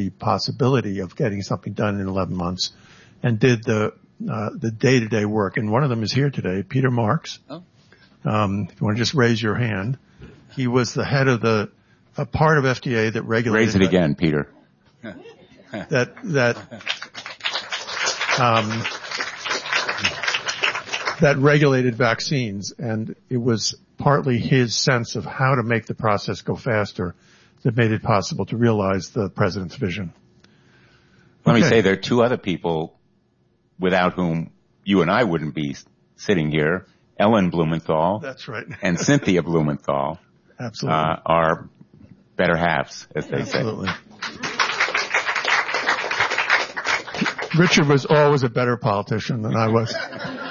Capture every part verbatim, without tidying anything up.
the possibility of getting something done in eleven months and did the uh, the day-to-day work. And one of them is here today, Peter Marks. Oh. Um, if you want to just raise your hand. He was the head of the a part of F D A that regulated... Raise it that, again, Peter. that, that, um, that regulated vaccines. And it was partly his sense of how to make the process go faster that made it possible to realize the president's vision. Let okay. me say there are two other people without whom you and I wouldn't be sitting here. Ellen Blumenthal. That's right. And Cynthia Blumenthal. Absolutely. Uh, are better halves, as they Absolutely. say. Richard was always a better politician than I was.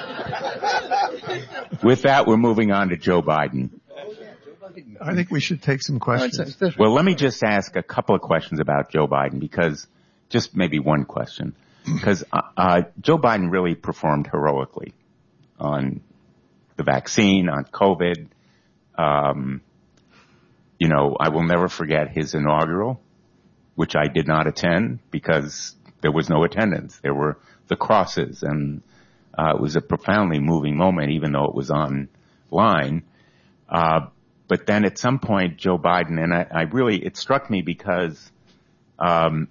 With that, we're moving on to Joe Biden. I think we should take some questions. Well, let me just ask a couple of questions about Joe Biden, because just maybe one question. Because uh, uh, Joe Biden really performed heroically on the vaccine, on COVID. Um, you know, I will never forget his inaugural, which I did not attend because there was no attendance. There were the crosses, and uh, it was a profoundly moving moment, even though it was online. Uh, but then at some point, Joe Biden, and I, I really, it struck me because um,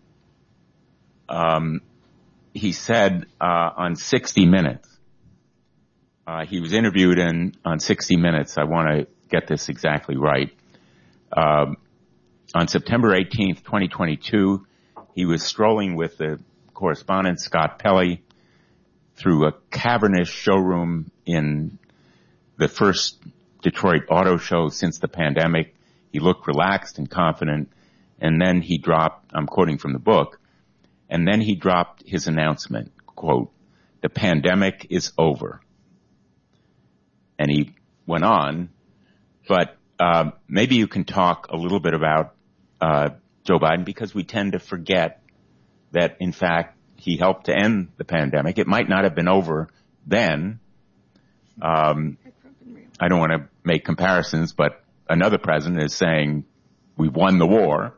um, he said uh, on sixty minutes, uh, he was interviewed in on sixty minutes. I want to get this exactly right. Um, on September eighteenth, twenty twenty-two, he was strolling with the correspondent Scott Pelley through a cavernous showroom in the first Detroit auto show since the pandemic. He looked relaxed and confident, and then he dropped, I'm quoting from the book, and then he dropped his announcement, quote, "The pandemic is over." And he went on, but uh, maybe you can talk a little bit about uh, Joe Biden, because we tend to forget that, in fact, he helped to end the pandemic. It might not have been over then. Um, I don't want to make comparisons, but another president is saying we won the war.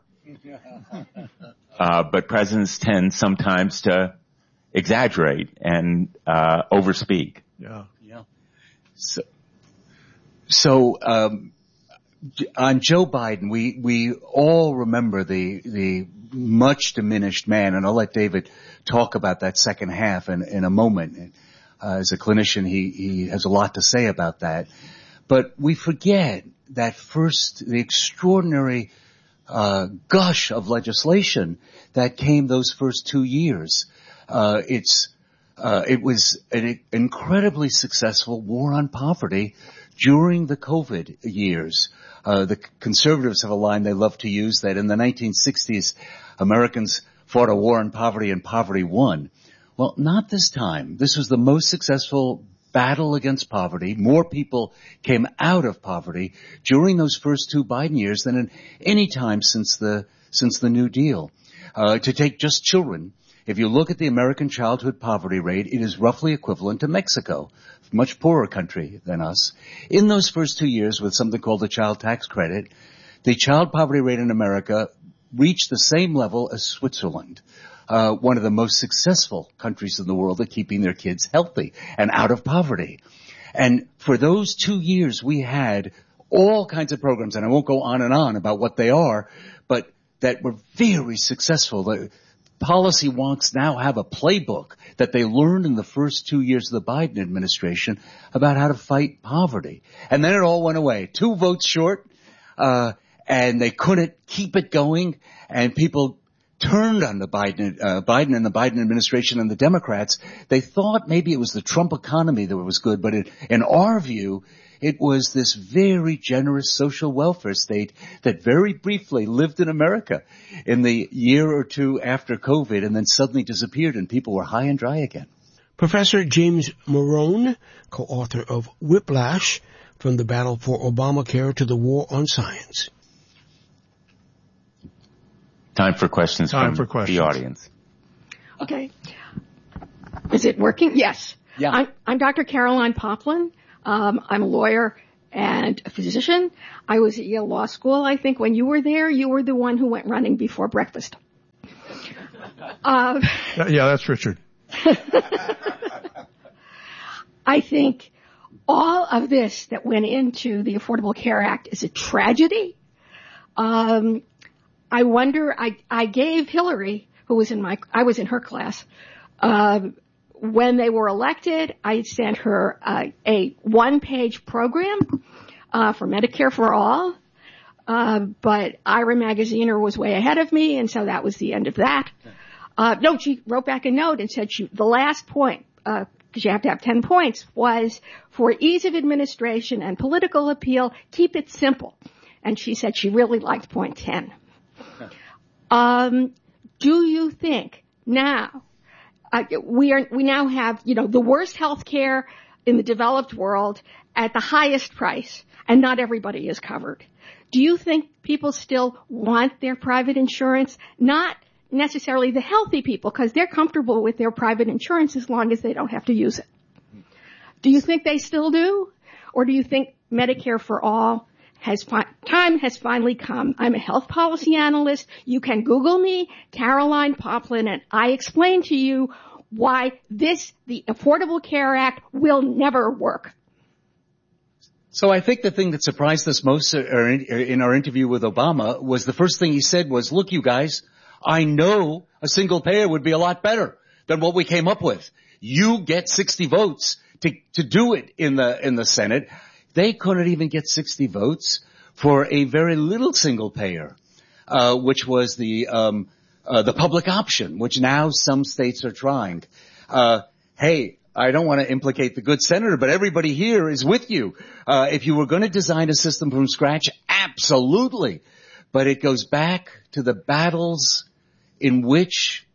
Uh, but presidents tend sometimes to exaggerate and uh, overspeak. Yeah, yeah. So, so um, on Joe Biden, we we all remember the the much diminished man, and I'll let David talk about that second half in, in a moment. Uh, as a clinician, he he has a lot to say about that. But we forget that first, the extraordinary uh gush of legislation that came those first two years. Uh it's uh it was an incredibly successful war on poverty during the COVID years. Uh the conservatives have a line they love to use, that in the nineteen sixties Americans fought a war on poverty and poverty won. Well, not this time. This was the most successful battle against poverty. More people came out of poverty during those first two Biden years than in any time since the since the New Deal. Uh, to take just children, if you look at the American childhood poverty rate, it is roughly equivalent to Mexico, a much poorer country than us. In those first two years, with something called the child tax credit, the child poverty rate in America reached the same level as Switzerland. Uh, one of the most successful countries in the world at keeping their kids healthy and out of poverty. And for those two years, we had all kinds of programs, and I won't go on and on about what they are, but that were very successful. The policy wonks now have a playbook that they learned in the first two years of the Biden administration about how to fight poverty. And then it all went away. Two votes short, uh, and they couldn't keep it going, and people turned on the Biden, uh, Biden and the Biden administration and the Democrats. They thought maybe it was the Trump economy that was good, but it, in our view, it was this very generous social welfare state that very briefly lived in America in the year or two after COVID and then suddenly disappeared and people were high and dry again. Professor James Morone, co-author of Whiplash, From the Battle for Obamacare to the War on Science. Time for questions Time from for questions. the audience. Okay. Is it working? Yes. Yeah. I'm, I'm Doctor Caroline Poplin. Um, I'm a lawyer and a physician. I was at Yale Law School. I think when you were there, you were the one who went running before breakfast. Uh, yeah, that's Richard. I think all of this that went into the Affordable Care Act is a tragedy. Um, I wonder, I, I gave Hillary, who was in my, I was in her class, uh, when they were elected, I sent her uh, a one-page program uh, for Medicare for All, uh, but Ira Magaziner was way ahead of me, and so that was the end of that. Uh, no, she wrote back a note and said she, the last point, uh, because you have to have ten points, was for ease of administration and political appeal, keep it simple. And she said she really liked point ten. Um, do you think now, uh, we are, we now have, you know, the worst health care in the developed world at the highest price, and not everybody is covered. Do you think people still want their private insurance? Not necessarily the healthy people, because they're comfortable with their private insurance as long as they don't have to use it. Do you think they still do? Or do you think Medicare for All has fi- time has finally come? I'm a health policy analyst. You can Google me, Caroline Poplin, and I explain to you why this, the Affordable Care Act, will never work. So I think the thing that surprised us most in our interview with Obama was the first thing he said was, look, you guys, I know a single payer would be a lot better than what we came up with. You get sixty votes to, to do it in the, in the Senate. They couldn't even get sixty votes for a very little single payer, uh, which was the, um, uh, the public option, which now some states are trying. Uh, hey, I don't want to implicate the good senator, but everybody here is with you. Uh, if you were going to design a system from scratch, absolutely. But it goes back to the battles in which,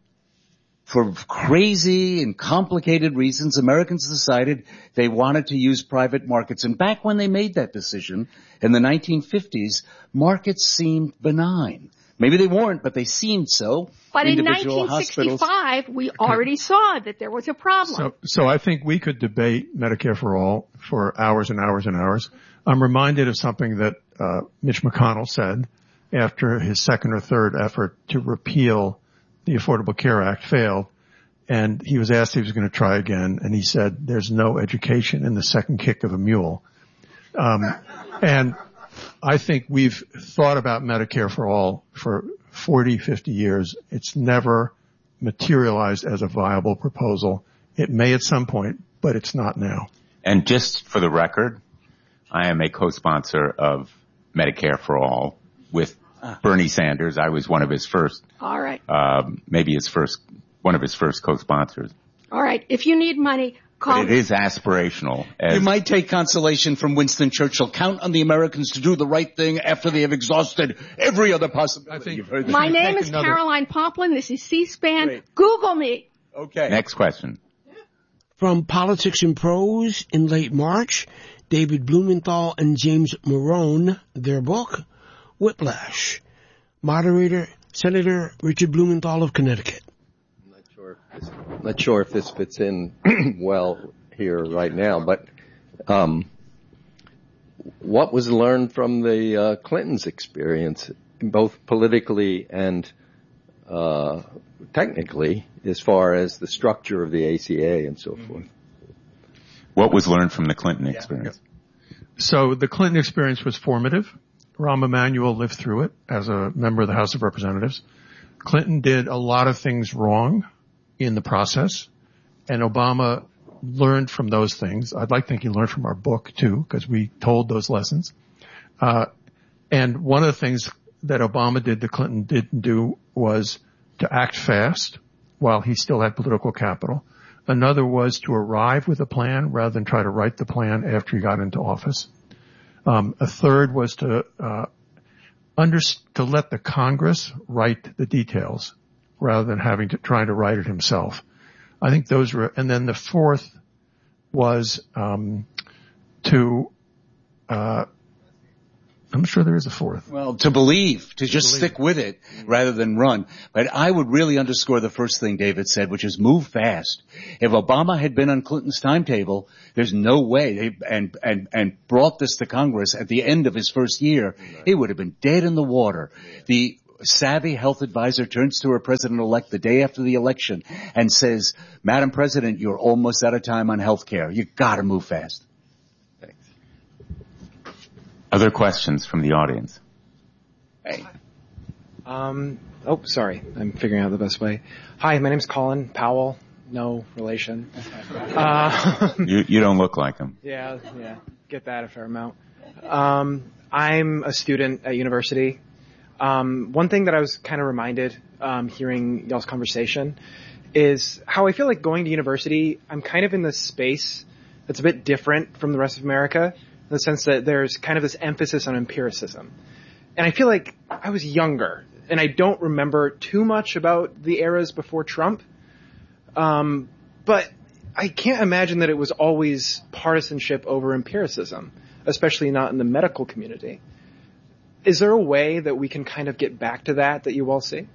for crazy and complicated reasons, Americans decided they wanted to use private markets. And back when they made that decision in the nineteen fifties, markets seemed benign. Maybe they weren't, but they seemed so. But Individual in nineteen sixty-five, hospitals. we already saw that there was a problem. So, so I think we could debate Medicare for All for hours and hours and hours. I'm reminded of something that uh, Mitch McConnell said after his second or third effort to repeal the Affordable Care Act failed. And he was asked if he was going to try again, and he said, there's no education in the second kick of a mule. Um, and I think we've thought about Medicare for All for forty, fifty years. It's never materialized as a viable proposal. It may at some point, but it's not now. And just for the record, I am a co-sponsor of Medicare for All with Bernie Sanders. I was one of his first. All right. Um, maybe his first, one of his first co-sponsors. All right. If you need money, call But it me. is aspirational. As You might take consolation from Winston Churchill. Count on the Americans to do the right thing after they have exhausted every other possibility. I think- You've heard this. My name Take is another- Caroline Poplin. This is C-SPAN. Great. Google me. Okay. Next question. From Politics and Prose in late March, David Blumenthal and James Morone, their book, Whiplash. Moderator, Senator Richard Blumenthal of Connecticut. I'm not sure if this, not sure if this fits in well here right now, but um, what was learned from the uh, Clintons' experience, both politically and uh, technically, as far as the structure of the A C A and so forth? What was learned from the Clinton experience? So the Clinton experience was formative. Rahm Emanuel lived through it as a member of the House of Representatives. Clinton did a lot of things wrong in the process, and Obama learned from those things. I'd like to think he learned from our book, too, because we told those lessons. Uh, and one of the things that Obama did that Clinton didn't do was to act fast while he still had political capital. Another was to arrive with a plan rather than try to write the plan after he got into office. Um, a third was to uh, under, to let the Congress write the details rather than having to trying to write it himself. I think those were, and then the fourth was um, to. Uh, I'm sure there is a fourth. Well, to believe, to just believe. stick with it rather than run. But I would really underscore the first thing David said, which is move fast. If Obama had been on Clinton's timetable, there's no way, they, and, and, and brought this to Congress at the end of his first year, it would have been dead in the water. The savvy health advisor turns to her president-elect the day after the election and says, Madam President, you're almost out of time on health care. You gotta move fast. Thanks. Other questions from the audience? Hey. Um, oh, sorry. I'm figuring out the best way. Hi, my name's Colin Powell. No relation. Uh, you, you don't look like him. Yeah, yeah. Get that a fair amount. Um, I'm a student at university. Um, one thing that I was kind of reminded, um, hearing y'all's conversation is how I feel like going to university, I'm kind of in this space that's a bit different from the rest of America in the sense that there's kind of this emphasis on empiricism. And I feel like I was younger and I don't remember too much about the eras before Trump. Um, but I can't imagine that it was always partisanship over empiricism, especially not in the medical community. Is there a way that we can kind of get back to that that you all see?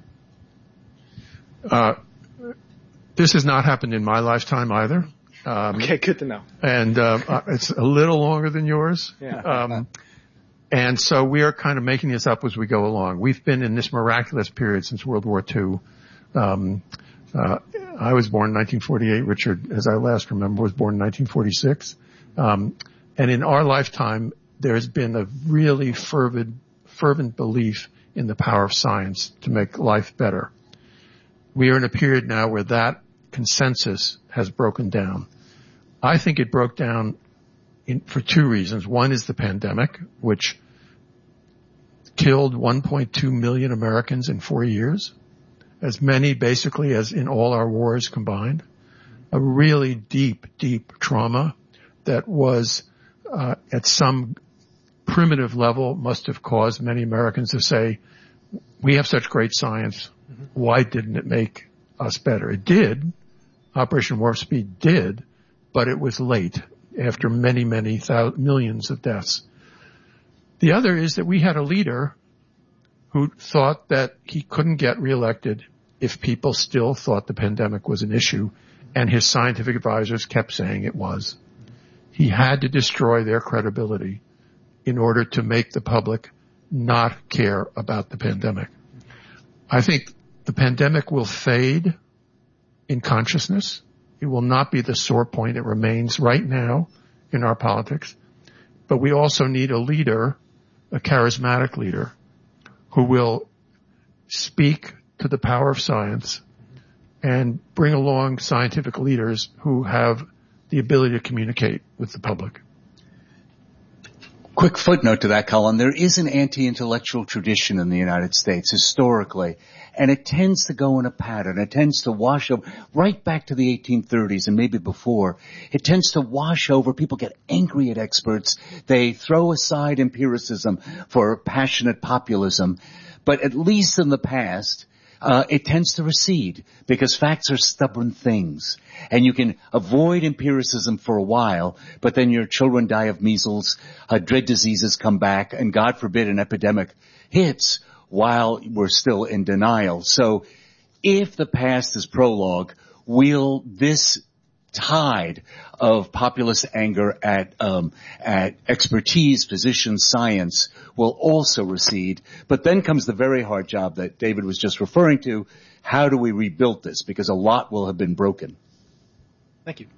Uh, this has not happened in my lifetime either. Um, okay, good to know. And uh, it's a little longer than yours. Yeah. Um, and so we are kind of making this up as we go along. We've been in this miraculous period since World War Two. Um, uh, I was born in nineteen forty-eight. Richard, as I last remember, was born in nineteen forty-six. Um, and in our lifetime, there's been a really fervent, fervent belief in the power of science to make life better. We are in a period now where that consensus has broken down. I think it broke down in, for two reasons. One is the pandemic, which killed one point two million Americans in four years, as many basically as in all our wars combined. A really deep, deep trauma that was uh, at some primitive level must have caused many Americans to say, we have such great science. Why didn't it make us better? It did. Operation Warp Speed did, but it was late after many, many thousands, millions of deaths. The other is that we had a leader who thought that he couldn't get reelected if people still thought the pandemic was an issue, and his scientific advisors kept saying it was. He had to destroy their credibility in order to make the public not care about the pandemic. I think the pandemic will fade in consciousness. It will not be the sore point it remains right now in our politics. But we also need a leader, a charismatic leader, who will speak to the power of science and bring along scientific leaders who have the ability to communicate with the public. Quick footnote to that, Colin. There is an anti-intellectual tradition in the United States historically, and it tends to go in a pattern. It tends to wash over right back to the eighteen thirties and maybe before. It tends to wash over. People get angry at experts. They throw aside empiricism for passionate populism. But at least in the past, Uh, it tends to recede because facts are stubborn things, and you can avoid empiricism for a while, but then your children die of measles, uh, dread diseases come back, and God forbid an epidemic hits while we're still in denial. So if the past is prologue, will this tide of populist anger at um, at expertise, physician science will also recede. But then comes the very hard job that David was just referring to. How do we rebuild this? Because a lot will have been broken. Thank you.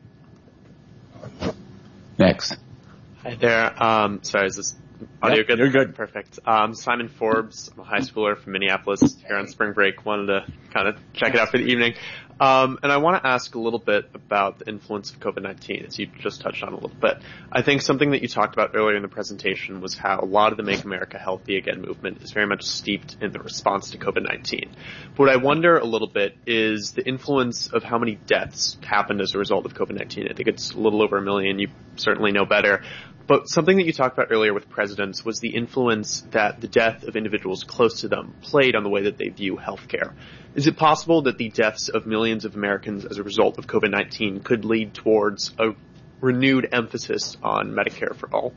Next. Hi there. Um, sorry, is this audio yep, good? You're good. Perfect. Um, Simon Forbes. I'm a high schooler from Minneapolis here on spring break. Wanted to kind of check it out for the evening. Um, and I want to ask a little bit about the influence of COVID nineteen, as you just touched on a little bit. I think something that you talked about earlier in the presentation was how a lot of the Make America Healthy Again movement is very much steeped in the response to COVID nineteen. But what I wonder a little bit is the influence of how many deaths happened as a result of COVID nineteen. I think it's a little over a million. You certainly know better. But something that you talked about earlier with presidents was the influence that the death of individuals close to them played on the way that they view healthcare. Is it possible that the deaths of millions of Americans as a result of COVID nineteen could lead towards a renewed emphasis on Medicare for all?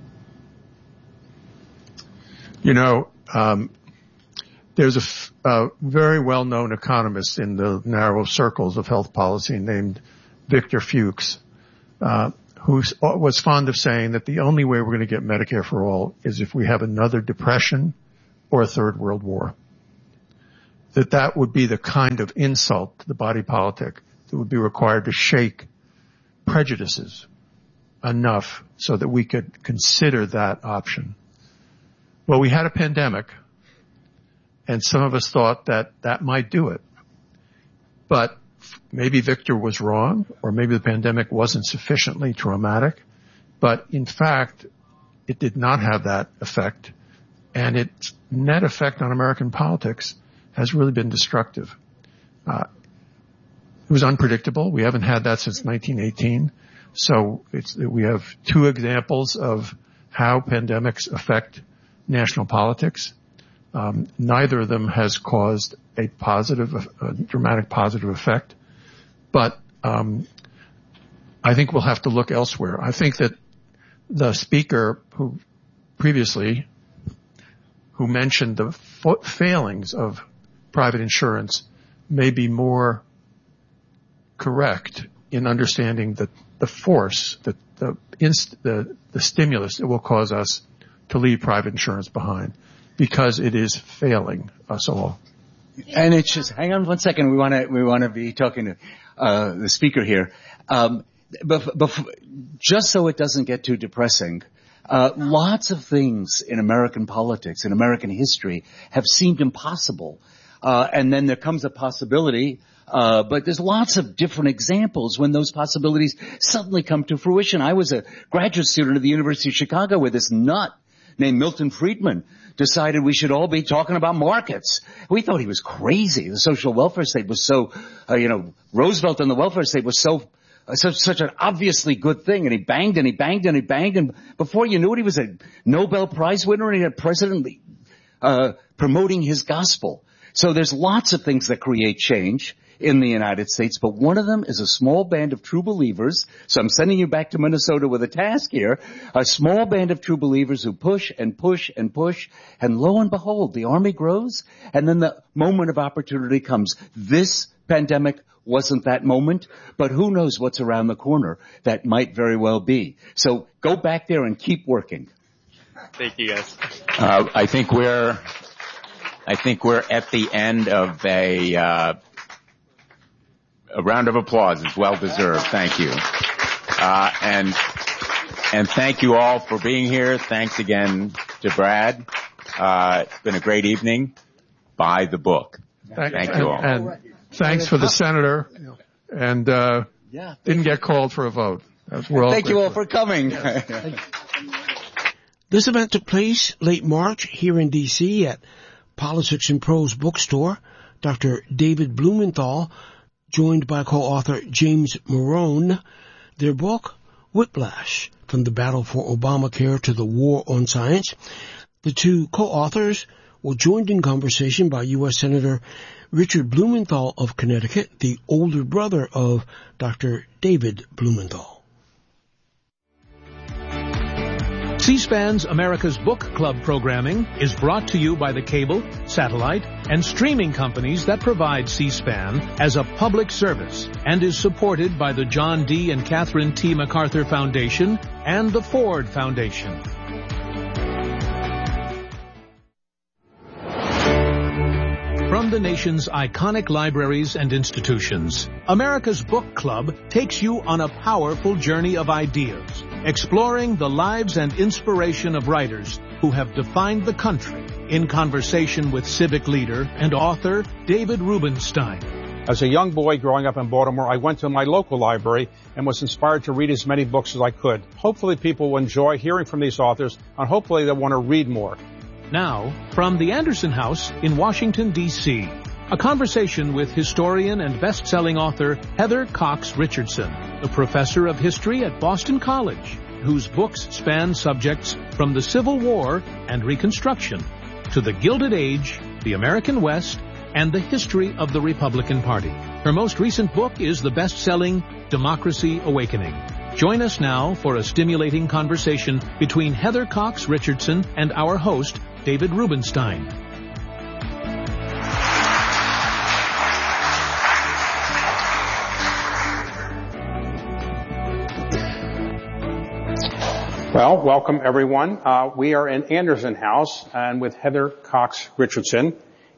You know, um, there's a, f- a very well-known economist in the narrow circles of health policy named Victor Fuchs, uh, who was fond of saying that the only way we're going to get Medicare for all is if we have another depression or a third world war. that that would be the kind of insult to the body politic that would be required to shake prejudices enough so that we could consider that option. Well, we had a pandemic, and some of us thought that that might do it. But maybe Victor was wrong, or maybe the pandemic wasn't sufficiently traumatic. But in fact, it did not have that effect, and its net effect on American politics has really been destructive. Uh, it was unpredictable. We haven't had that since nineteen eighteen. So it's, we have two examples of how pandemics affect national politics. Um, neither of them has caused a positive, a dramatic positive effect. But um, I think we'll have to look elsewhere. I think that the speaker who previously, who mentioned the fa- failings of private insurance, may be more correct in understanding that the force, that the, inst- the the stimulus it will cause us to leave private insurance behind, because it is failing us all. And it's just, hang on one second. We want to we want to be talking to uh, the speaker here. Um, bef- bef- just so it doesn't get too depressing, uh, lots of things in American politics, in American history, have seemed impossible. Uh, and then there comes a possibility, uh, but there's lots of different examples when those possibilities suddenly come to fruition. I was a graduate student at the University of Chicago where this nut named Milton Friedman decided we should all be talking about markets. We thought he was crazy. The social welfare state was so, uh, you know, Roosevelt and the welfare state was so, uh, such, such an obviously good thing. And he banged and he banged and he banged. And before you knew it, he was a Nobel Prize winner and he had a president uh, promoting his gospel. So there's lots of things that create change in the United States, but one of them is a small band of true believers. So I'm sending you back to Minnesota with a task here. A small band of true believers who push and push and push, and lo and behold, the army grows, and then the moment of opportunity comes. This pandemic wasn't that moment, but who knows what's around the corner that might very well be. So go back there and keep working. Thank you, guys. Uh, I think we're, I think we're at the end of a, uh, a round of applause is well deserved. Thank you. Uh, and, and thank you all for being here. Thanks again to Brad. Uh, it's been a great evening. Buy the book. Thank, thank you all. And, and thanks for the senator, and, uh, yeah, didn't get called for a vote. We're all thank you all for for coming. This event took place late March here in D C at Politics and Prose bookstore. Doctor David Blumenthal, joined by co-author James Morone, their book, Whiplash, From the Battle for Obamacare to the War on Science. The two co-authors were joined in conversation by U S Senator Richard Blumenthal of Connecticut, the older brother of Doctor David Blumenthal. C-SPAN's America's Book Club programming is brought to you by the cable, satellite, and streaming companies that provide C-SPAN as a public service, and is supported by the John D. and Catherine T. MacArthur Foundation and the Ford Foundation. From the nation's iconic libraries and institutions, America's Book Club takes you on a powerful journey of ideas, exploring the lives and inspiration of writers who have defined the country, in conversation with civic leader and author David Rubenstein. As a young boy growing up in Baltimore, I went to my local library and was inspired to read as many books as I could. Hopefully people will enjoy hearing from these authors, and hopefully they'll want to read more. Now, from the Anderson House in Washington, D C, a conversation with historian and best-selling author Heather Cox Richardson, a professor of history at Boston College, whose books span subjects from the Civil War and Reconstruction to the Gilded Age, the American West, and the history of the Republican Party. Her most recent book is the best-selling Democracy Awakening. Join us now for a stimulating conversation between Heather Cox Richardson and our host, David Rubenstein. Well, welcome everyone. Uh, we are in Anderson House and with Heather Cox Richardson.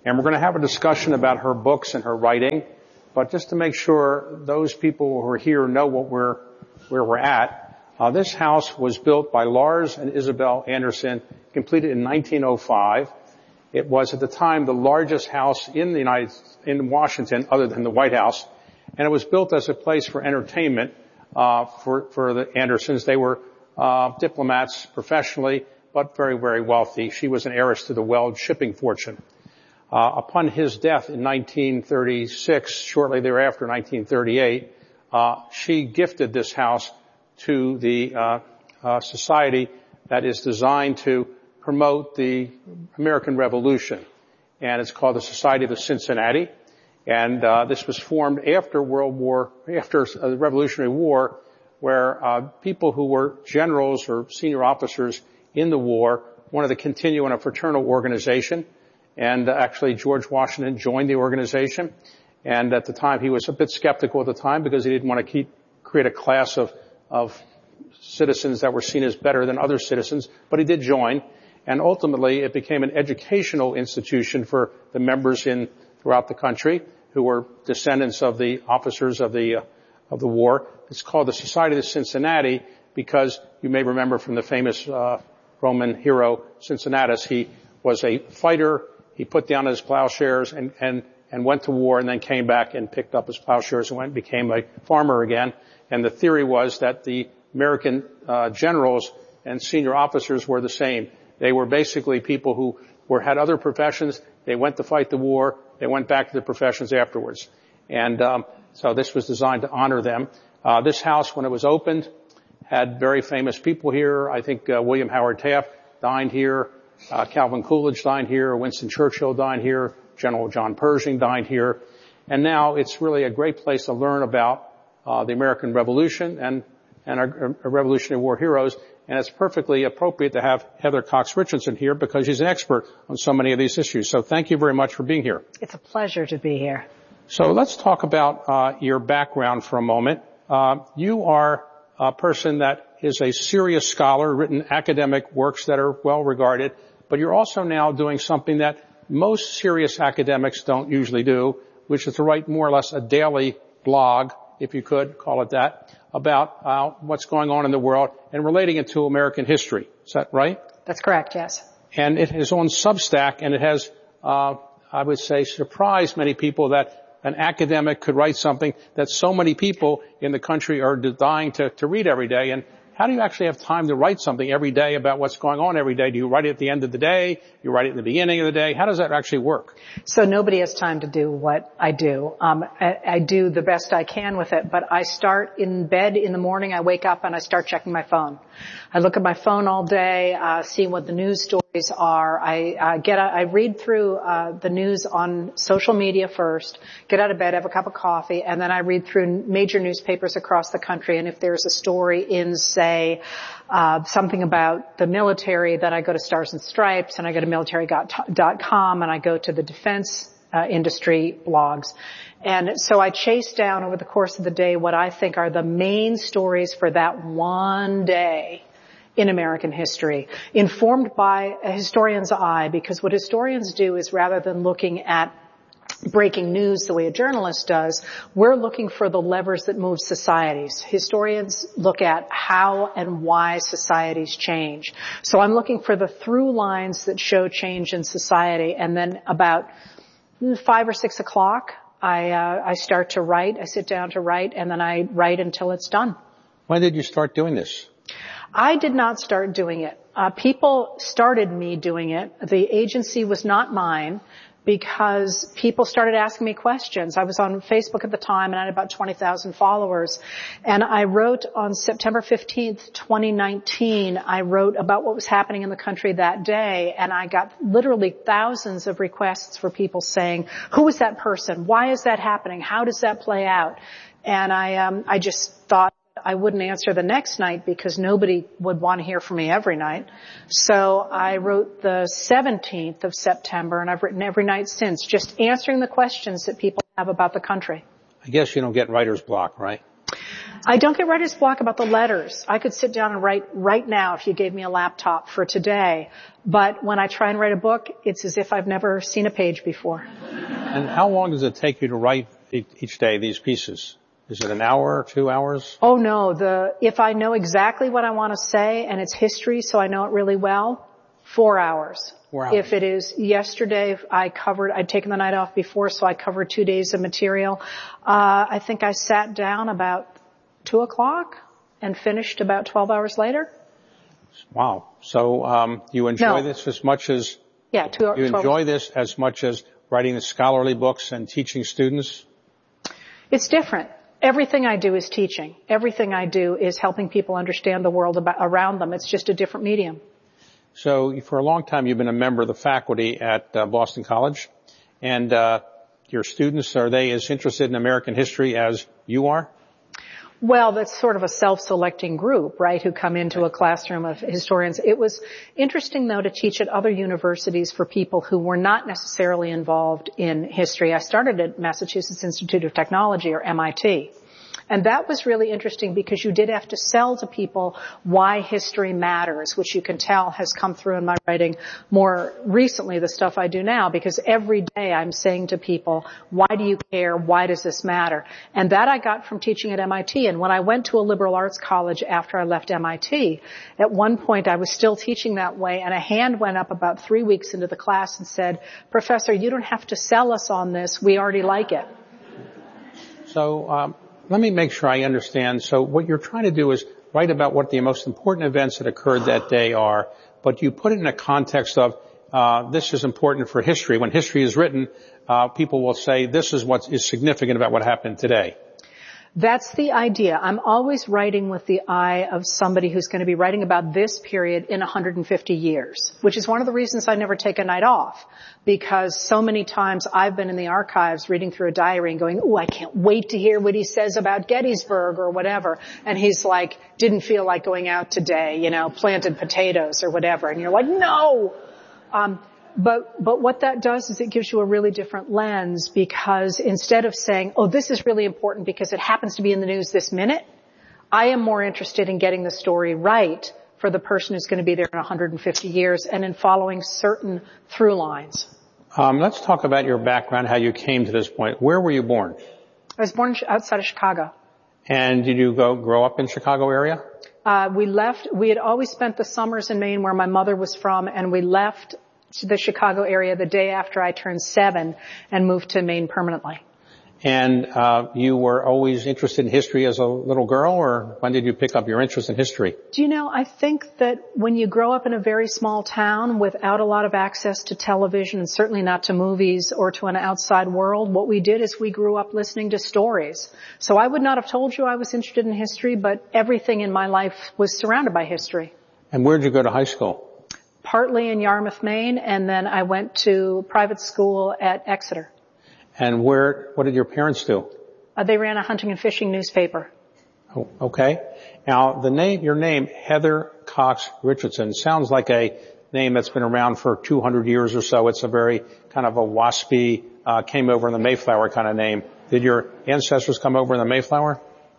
And we're going to have a discussion about her books and her writing. But just to make sure those people who are here know what we're, where we're at, uh, this house was built by Lars and Isabel Anderson, completed in nineteen oh five. It was at the time the largest house in the United, in Washington, other than the White House. And it was built as a place for entertainment, uh, for, for the Andersons. They were, uh, diplomats professionally, but very, very wealthy. She was an heiress to the Weld shipping fortune. Uh, upon his death in nineteen thirty-six, shortly thereafter, nineteen thirty-eight, uh, she gifted this house to the uh, uh, society that is designed to promote the American Revolution. And it's called the Society of the Cincinnati. And uh, this was formed after World War, after the Revolutionary War, where uh, people who were generals or senior officers in the war wanted to continue in a fraternal organization. And uh, actually, George Washington joined the organization. And at the time, he was a bit skeptical at the time because he didn't want to keep, create a class of, of citizens that were seen as better than other citizens. But he did join. And ultimately, it became an educational institution for the members in throughout the country who were descendants of the officers of the, uh, of the war. It's called the Society of Cincinnati because you may remember from the famous, uh, Roman hero Cincinnatus, he was a fighter. He put down his plowshares and, and, and went to war and then came back and picked up his plowshares and went and became a farmer again. And the theory was that the American, uh, generals and senior officers were the same. They were basically people who were, had other professions. They went to fight the war. They went back to their professions afterwards. And, um, so this was designed to honor them. Uh, this house, when it was opened, had very famous people here. I think, uh, William Howard Taft dined here. Uh, Calvin Coolidge dined here, Winston Churchill dined here, General John Pershing dined here. And now it's really a great place to learn about, uh, the American Revolution and, and our, our Revolutionary War heroes. And it's perfectly appropriate to have Heather Cox Richardson here because she's an expert on so many of these issues. So thank you very much for being here. It's a pleasure to be here. So let's talk about, uh, your background for a moment. Uh, you are a person that is a serious scholar, written academic works that are well regarded. But you're also now doing something that most serious academics don't usually do, which is to write more or less a daily blog, if you could call it that, about uh, what's going on in the world and relating it to American history. Is that right? That's correct, yes. And it is on Substack, and it has, uh, I would say, surprised many people that an academic could write something that so many people in the country are dying to, to read every day. And how do you actually have time to write something every day about what's going on every day? Do you write it at the end of the day? You write it at the beginning of the day? How does that actually work? So nobody has time to do what I do. Um, I, I do the best I can with it, but I start in bed in the morning. I wake up and I start checking my phone. I look at my phone all day, uh, see what the news stories are. I uh, get, a, I read through uh, the news on social media first, get out of bed, have a cup of coffee, and then I read through major newspapers across the country. And if there's a story in, say, uh, something about the military, then I go to Stars and Stripes, and I go to military dot com, and I go to the defense uh, industry blogs. And so I chase down over the course of the day what I think are the main stories for that one day in American history, informed by a historian's eye, because what historians do is rather than looking at breaking news the way a journalist does, we're looking for the levers that move societies. Historians look at how and why societies change. So I'm looking for the through lines that show change in society, and then about five or six o'clock, I, uh, I start to write. I sit down to write, and then I write until it's done. When did you start doing this? I did not start doing it. Uh, people started me doing it. The agency was not mine because people started asking me questions. I was on Facebook at the time and I had about twenty thousand followers. And I wrote on September fifteenth, twenty nineteen, I wrote about what was happening in the country that day. And I got literally thousands of requests for people saying, who is that person? Why is that happening? How does that play out? And I, um, I just thought I wouldn't answer the next night because nobody would want to hear from me every night. So I wrote the seventeenth of September, and I've written every night since, just answering the questions that people have about the country. I guess you don't get writer's block, right? I don't get writer's block about the letters. I could sit down and write right now if you gave me a laptop for today. But when I try and write a book, it's as if I've never seen a page before. And how long does it take you to write each day these pieces? Is it an hour or two hours? Oh no, the, if I know exactly what I want to say and it's history so I know it really well, four hours. Four hours. If it is yesterday, I covered, I'd taken the night off before so I covered two days of material. Uh, I think I sat down about two o'clock and finished about twelve hours later. Wow. So, um, you enjoy no. this as much as, yeah, two, you twelve enjoy this as much as writing the scholarly books and teaching students? It's different. Everything I do is teaching. Everything I do is helping people understand the world about, around them. It's just a different medium. So for a long time you've been a member of the faculty at uh, Boston College, and uh, your students, are they as interested in American history as you are? Well, that's sort of a self-selecting group, right, who come into a classroom of historians. It was interesting, though, to teach at other universities for people who were not necessarily involved in history. I started at Massachusetts Institute of Technology, or M I T. And that was really interesting because you did have to sell to people why history matters, which you can tell has come through in my writing more recently, the stuff I do now, because every day I'm saying to people, why do you care? Why does this matter? And that I got from teaching at M I T. And when I went to a liberal arts college after I left M I T, at one point I was still teaching that way, and a hand went up about three weeks into the class and said, Professor, you don't have to sell us on this. We already like it. So, um, let me make sure I understand. So what you're trying to do is write about what the most important events that occurred that day are, but you put it in a context of, uh, this is important for history. When history is written, uh, people will say this is what is significant about what happened today. That's the idea. I'm always writing with the eye of somebody who's going to be writing about this period in one hundred fifty years, which is one of the reasons I never take a night off, because so many times I've been in the archives reading through a diary and going, oh, I can't wait to hear what he says about Gettysburg or whatever. And he's like, didn't feel like going out today, you know, planted potatoes or whatever. And you're like, no! Um, But, but what that does is it gives you a really different lens, because instead of saying, oh, this is really important because it happens to be in the news this minute, I am more interested in getting the story right for the person who's going to be there in one hundred fifty years and in following certain through lines. Um, let's talk about your background, how you came to this point. Where were you born? I was born outside of Chicago. And did you go grow up in Chicago area? Uh, we left, we had always spent the summers in Maine where my mother was from, and we left to the Chicago area the day after I turned seven and moved to Maine permanently. And uh you were always interested in history as a little girl, or when did you pick up your interest in history? Do you know, I think that when you grow up in a very small town without a lot of access to television, and certainly not to movies or to an outside world, what we did is we grew up listening to stories. So I would not have told you I was interested in history, but everything in my life was surrounded by history. And where did you go to high school? Partly in Yarmouth, Maine, and then I went to private school at Exeter. And where, what did your parents do? Uh, they ran a hunting and fishing newspaper. Oh, okay. Now, the name, your name, Heather Cox Richardson, sounds like a name that's been around for two hundred years or so. It's a very kind of a waspy, uh, came over in the Mayflower kind of name. Did your ancestors come over in the Mayflower?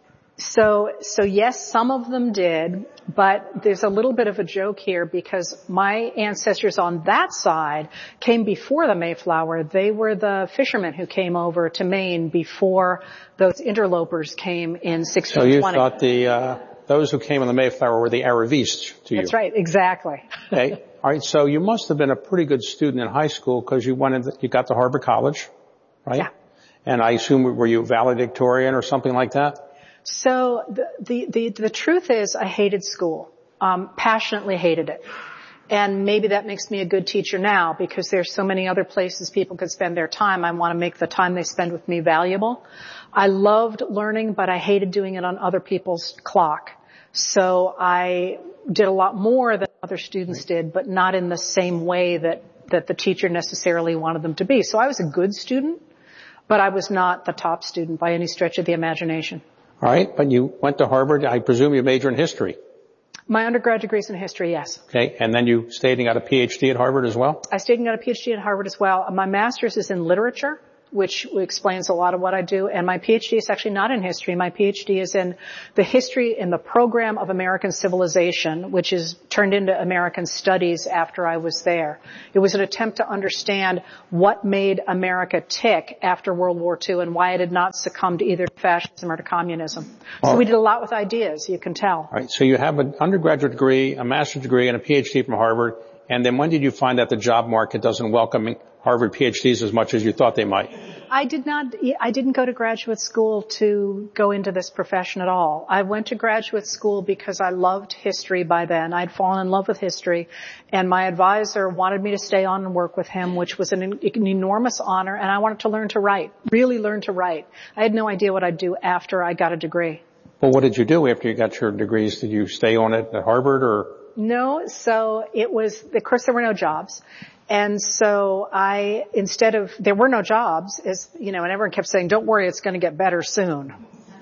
So, so yes, some of them did, but there's a little bit of a joke here because my ancestors on that side came before the Mayflower. They were the fishermen who came over to Maine before those interlopers came in sixteen twenty. So you thought the, uh, those who came on the Mayflower were the Aravistes to you? That's right, exactly. Okay. All right. So you must have been a pretty good student in high school because you went in, you got to Harvard College, right? Yeah. And I assume, were you valedictorian or something like that? So the, the, the, the truth is I hated school, um, passionately hated it. And maybe that makes me a good teacher now because there's so many other places people could spend their time. I want to make the time they spend with me valuable. I loved learning, but I hated doing it on other people's clock. So I did a lot more than other students did, but not in the same way that, that the teacher necessarily wanted them to be. So I was a good student, but I was not the top student by any stretch of the imagination. All right, but you went to Harvard. I presume you majored in history. My undergrad degree's in history, yes. Okay, and then you stayed and got a P H D at Harvard as well? I stayed and got a P H D at Harvard as well. My master's is in literature, which explains a lot of what I do. And my PhD is actually not in history. My PhD is in the history in the program of American civilization, which is turned into American studies after I was there. It was an attempt to understand what made America tick after World War Two and why it had not succumbed to either fascism or to communism. So oh. we did a lot with ideas, you can tell. All right. So you have an undergraduate degree, a master's degree, and a PhD from Harvard. And then when did you find that the job market doesn't welcome Harvard PhDs as much as you thought they might? I did not, I didn't go to graduate school to go into this profession at all. I went to graduate school because I loved history by then. I'd fallen in love with history, and my advisor wanted me to stay on and work with him, which was an, an enormous honor, and I wanted to learn to write, really learn to write. I had no idea what I'd do after I got a degree. Well, what did you do after you got your degrees? Did you stay on it at Harvard or? No, so it was, of course there were no jobs. And so I, instead of, there were no jobs, as, you know, and everyone kept saying, don't worry, it's going to get better soon.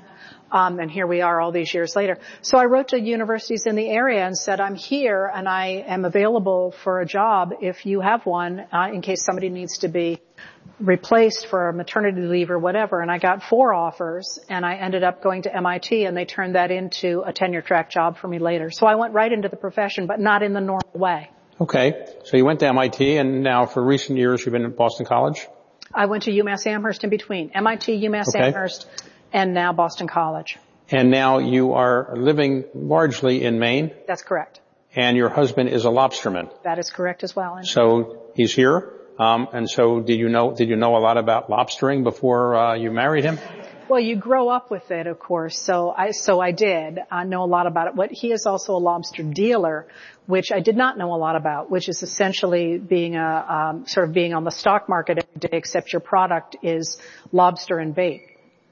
Um, and here we are all these years later. So I wrote to universities in the area and said, I'm here and I am available for a job if you have one, uh, in case somebody needs to be replaced for a maternity leave or whatever. And I got four offers, and I ended up going to M I T, and they turned that into a tenure track job for me later. So I went right into the profession, but not in the normal way. Okay. So you went to M I T, and now for recent years you've been at Boston College? I went to UMass Amherst in between. M I T, UMass okay. Amherst, and now Boston College. And now you are living largely in Maine? That's correct. And your husband is a lobsterman? That is correct as well. So he's here? Um, and so did you know, did you know a lot about lobstering before, uh, you married him? Well, you grow up with it, of course. So I, so I did I know a lot about it. What he is also a lobster dealer, which I did not know a lot about, which is essentially being a, um, sort of being on the stock market every day, except your product is lobster and bait.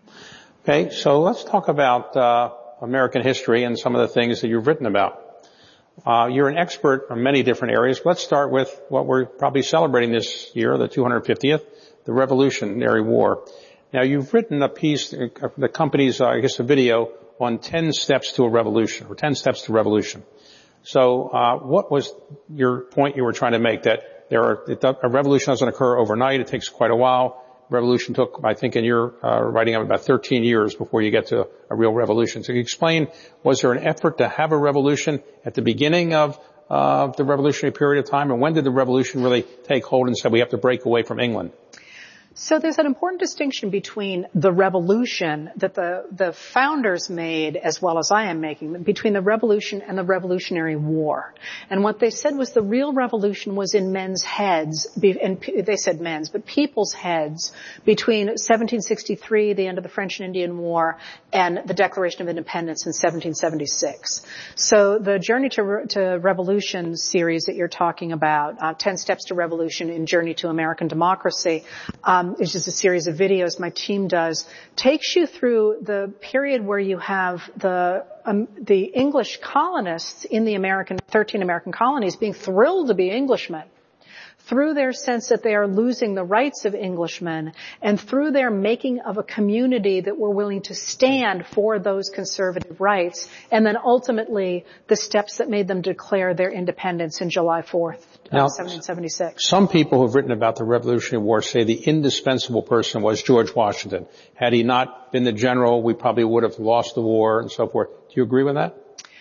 Okay. So let's talk about, uh, American history and some of the things that you've written about. Uh, you're an expert in many different areas. Let's start with what we're probably celebrating this year, the two hundred fiftieth, the Revolutionary War. Now, you've written a piece, the company's, uh, I guess, a video on ten steps to a revolution, or ten steps to revolution. So, uh, what was your point you were trying to make? That there are, a revolution doesn't occur overnight. It takes quite a while. Revolution took, I think in your uh, writing of about thirteen years before you get to a real revolution. So can you explain, was there an effort to have a revolution at the beginning of uh, the revolutionary period of time, and when did the revolution really take hold and said we have to break away from England? So there's an important distinction between the revolution that the, the founders made, as well as I am making, between the revolution and the Revolutionary War. And what they said was the real revolution was in men's heads, and they said men's, but people's heads, between seventeen sixty-three, the end of the French and Indian War, and the Declaration of Independence in seventeen seventy-six. So the Journey to, to Revolution series that you're talking about, uh, ten Steps to Revolution in Journey to American Democracy, um, it's just a series of videos my team does, takes you through the period where you have the um, the English colonists in the American, thirteen American colonies being thrilled to be Englishmen, through their sense that they are losing the rights of Englishmen, and through their making of a community that were willing to stand for those conservative rights, and then ultimately the steps that made them declare their independence in July fourth, now, seventeen seventy-six. Some people who have written about the Revolutionary War say the indispensable person was George Washington. Had he not been the general, we probably would have lost the war and so forth. Do you agree with that?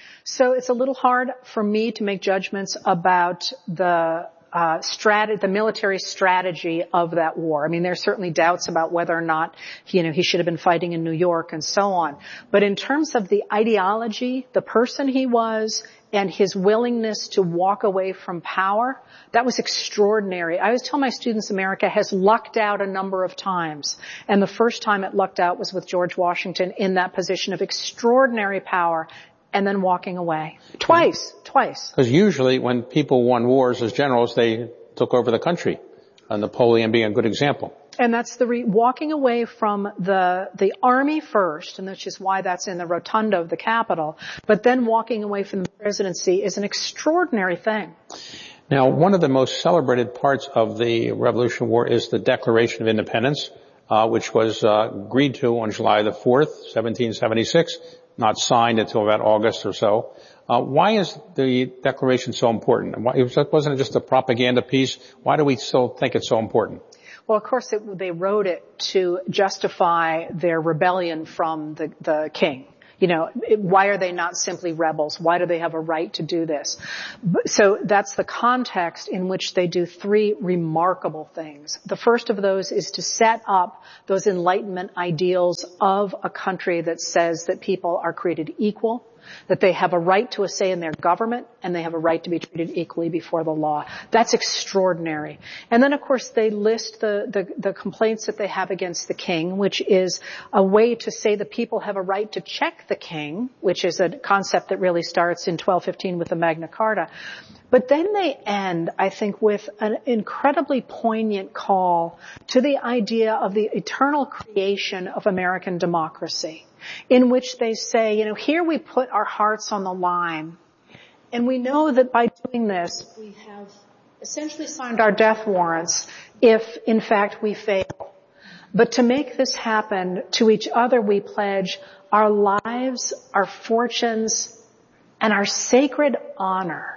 So it's a little hard for me to make judgments about the Uh, strat- the military strategy of that war. I mean, there's certainly doubts about whether or not, you know, he should have been fighting in New York and so on. But in terms of the ideology, the person he was, and his willingness to walk away from power, that was extraordinary. I always tell my students America has lucked out a number of times. And the first time it lucked out was with George Washington in that position of extraordinary power, and then walking away. Twice, twice. Because usually when people won wars as generals, they took over the country. Uh, Napoleon being a good example. And that's the re- walking away from the the army first, and which is why that's in the rotunda of the Capitol. But then walking away from the presidency is an extraordinary thing. Now, one of the most celebrated parts of the Revolutionary War is the Declaration of Independence, uh, which was uh, agreed to on July the fourth, seventeen seventy-six. Not signed until about August or so. Uh, why is the Declaration so important? Why, it was, wasn't it just a propaganda piece? Why do we still think it's so important? Well, of course, it, they wrote it to justify their rebellion from the, the king. You know, why are they not simply rebels? Why do they have a right to do this? So that's the context in which they do three remarkable things. The first of those is to set up those Enlightenment ideals of a country that says that people are created equal, that they have a right to a say in their government, and they have a right to be treated equally before the law. That's extraordinary. And then, of course, they list the, the, the complaints that they have against the king, which is a way to say the people have a right to check the king, which is a concept that really starts in twelve fifteen with the Magna Carta. But then they end, I think, with an incredibly poignant call to the idea of the eternal creation of American democracy, in which they say, you know, here we put our hearts on the line, and we know that by doing this, we have essentially signed our death warrants if, in fact, we fail. But to make this happen, to each other we pledge our lives, our fortunes, and our sacred honor.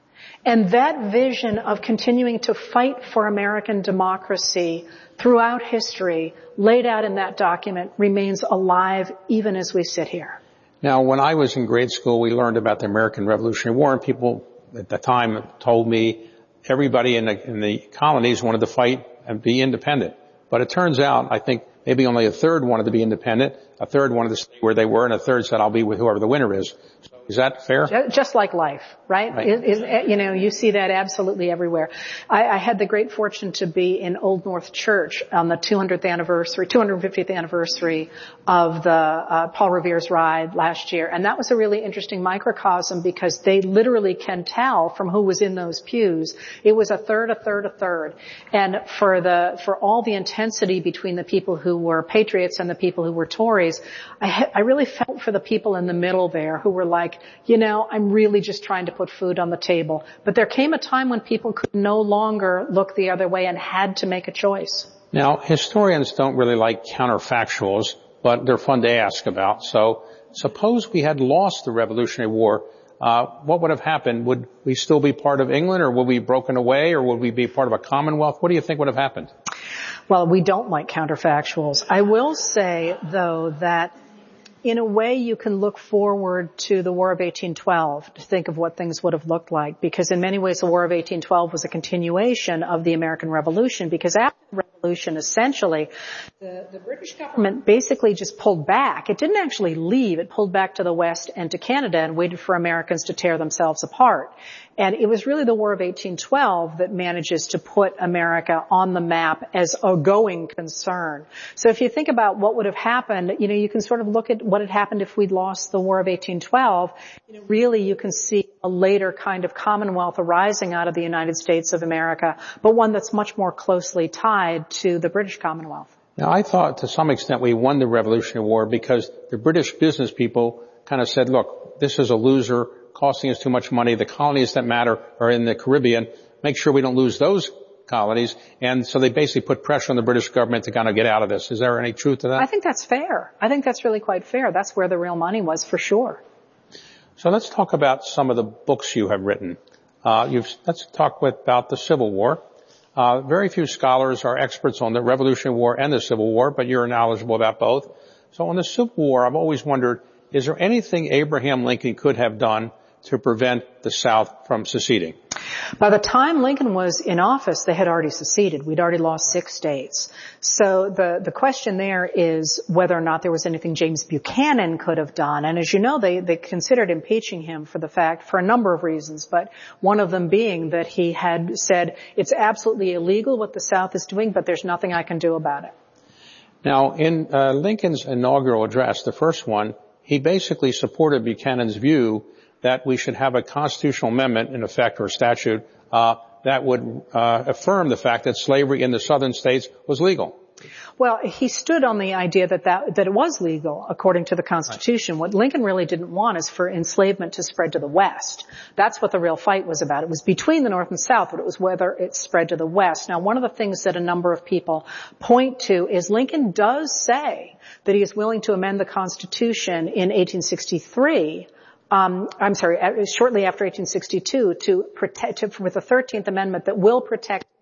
And that vision of continuing to fight for American democracy throughout history, laid out in that document, remains alive even as we sit here. Now, when I was in grade school, we learned about the American Revolutionary War, and people at the time told me everybody in the, in the colonies wanted to fight and be independent. But it turns out, I think, maybe only a third wanted to be independent, a third wanted to stay where they were, and a third said, I'll be with whoever the winner is. So is that fair? Just like life, right? Right. Is, is, you know, you see that absolutely everywhere. I, I had the great fortune to be in Old North Church on the two hundredth anniversary, two hundred fiftieth anniversary of the uh, Paul Revere's ride last year, and that was a really interesting microcosm because they literally can tell from who was in those pews. It was a third, a third, a third, and for the for all the intensity between the people who were patriots and the people who were Tories, I, ha- I really felt for the people in the middle there who were like, you know, I'm really just trying to put food on the table. But there came a time when people could no longer look the other way and had to make a choice. Now, historians don't really like counterfactuals, but they're fun to ask about. So suppose we had lost the Revolutionary War, uh, what would have happened? Would we still be part of England, or would we be broken away, or would we be part of a Commonwealth? What do you think would have happened? Well, we don't like counterfactuals. I will say, though, that in a way you can look forward to the War of eighteen twelve to think of what things would have looked like, because in many ways the War of eighteen twelve was a continuation of the American Revolution, because after the Revolution, essentially, the, the British government basically just pulled back. It didn't actually leave. It pulled back to the West and to Canada and waited for Americans to tear themselves apart. And it was really the War of eighteen twelve that manages to put America on the map as a going concern. So if you think about what would have happened, you know, you can sort of look at what had happened if we'd lost the War of eighteen twelve. You know, really you can see a later kind of Commonwealth arising out of the United States of America, but one that's much more closely tied to the British Commonwealth. Now, I thought to some extent we won the Revolutionary War because the British business people kind of said, look, this is a loser, costing us too much money. The colonies that matter are in the Caribbean. Make sure we don't lose those colonies. And so they basically put pressure on the British government to kind of get out of this. Is there any truth to that? I think that's fair. I think that's really quite fair. That's where the real money was, for sure. So let's talk about some of the books you have written. Uh, you've, let's talk with, about the Civil War. Uh, very few scholars are experts on the Revolutionary War and the Civil War, but you're knowledgeable about both. So on the Civil War, I've always wondered, is there anything Abraham Lincoln could have done to prevent the South from seceding? By the time Lincoln was in office, they had already seceded. We'd already lost six states. So the, the question there is whether or not there was anything James Buchanan could have done. And as you know, they, they considered impeaching him for the fact, for a number of reasons, but one of them being that he had said, it's absolutely illegal what the South is doing, but there's nothing I can do about it. Now, in uh, Lincoln's inaugural address, the first one, he basically supported Buchanan's view that we should have a constitutional amendment, in effect, or statute, uh, that would uh, affirm the fact that slavery in the southern states was legal. Well, he stood on the idea that that, that it was legal according to the Constitution. Right. What Lincoln really didn't want is for enslavement to spread to the West. That's what the real fight was about. It was between the North and South, but it was whether it spread to the West. Now, one of the things that a number of people point to is Lincoln does say that he is willing to amend the Constitution in eighteen sixty-three. Um, I'm sorry, shortly after eighteen sixty-two, to protect, to, with the thirteenth Amendment that will protect